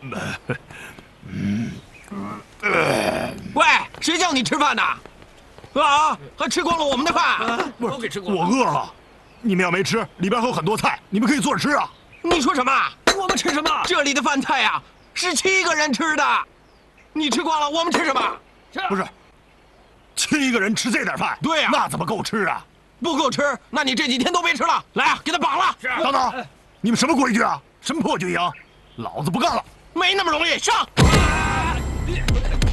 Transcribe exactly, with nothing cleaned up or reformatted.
喂，谁叫你吃饭的？啊，还吃光了我们的饭？ 不是， 都给吃光了。 我饿了。你们要没吃，里边还有很多菜，你们可以坐着吃啊。 你说什么？ 我们吃什么？ 这里的饭菜呀，是七个人吃的。你吃光了，我们吃什么？ 不是，七个人吃这点饭， 对呀， 那怎么够吃啊？ 不够吃，那你这几天都别吃了。来啊，给他绑了。 等等，你们什么规矩啊？什么破军营？老子不干了！ 没那么容易，上！